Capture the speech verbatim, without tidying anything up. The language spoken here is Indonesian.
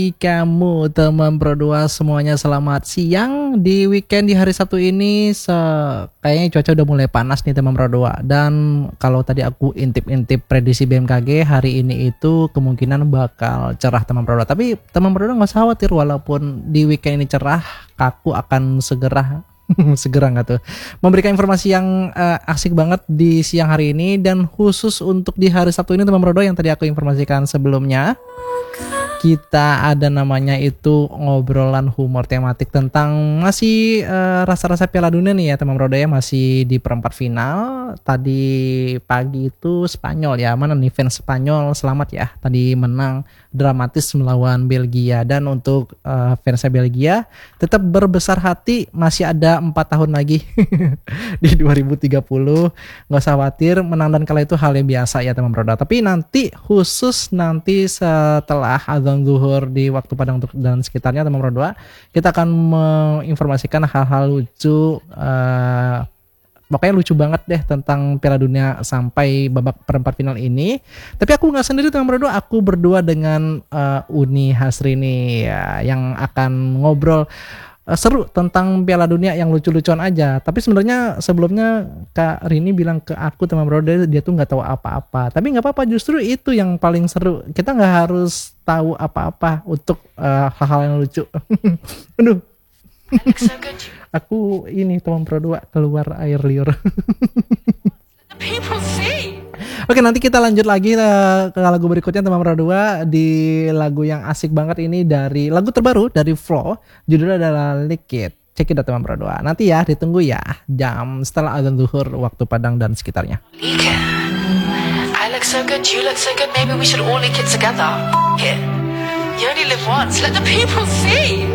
Kamu teman berdua semuanya selamat siang di weekend di hari Sabtu ini. Se kayaknya cuaca udah mulai panas nih teman berdua. Dan kalau tadi aku intip-intip prediksi B M K G hari ini itu kemungkinan bakal cerah teman berdua. Tapi teman berdua nggak usah khawatir, walaupun di weekend ini cerah, aku akan segera segera nggak tuh memberikan informasi yang uh, asik banget di siang hari ini, dan khusus untuk di hari Sabtu ini teman berdua yang tadi aku informasikan sebelumnya. Kita ada namanya itu ngobrolan humor tematik tentang masih uh, rasa-rasa Piala Dunia nih ya teman bro ya, masih di perempat final. Tadi pagi itu Spanyol ya, mana nih fans Spanyol, selamat ya, tadi menang dramatis melawan Belgia. Dan untuk uh, fansnya Belgia tetap berbesar hati, masih ada empat tahun lagi di dua ribu tiga puluh, nggak usah khawatir, menang dan kalah itu hal yang biasa ya teman bro. Tapi nanti khusus nanti setelah azan zuhur di waktu Padang dan sekitarnya teman berdua, kita akan menginformasikan hal-hal lucu, uh, pokoknya lucu banget deh tentang Piala Dunia sampai babak perempat final ini. Tapi aku nggak sendiri teman berdua, aku berdua dengan uh, Uni Hasrini ya, yang akan ngobrol uh, seru tentang Piala Dunia yang lucu-lucuan aja. Tapi sebenarnya sebelumnya Kak Rini bilang ke aku teman berdua, dia tuh nggak tahu apa-apa. Tapi nggak apa-apa, justru itu yang paling seru. Kita nggak harus tahu apa-apa untuk uh, hal-hal yang lucu. Aduh. Aku ini teman berdua keluar air liur. Oke, nanti kita lanjut lagi uh, ke lagu berikutnya teman berdua, di lagu yang asik banget ini dari lagu terbaru dari Flow, judulnya adalah Liquid. Cek it out teman berdua. Nanti ya, ditunggu ya jam setelah azan zuhur waktu Padang dan sekitarnya. I look so good, you look so good, maybe we should all lick it together. Here, you only live once, let the people see.